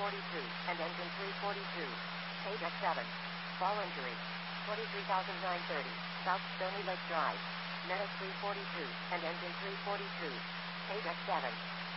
and engine 342. Page X7. Fall injury. 23,930. South Stony Lake Drive. Medic 342, and engine 342. Page X7.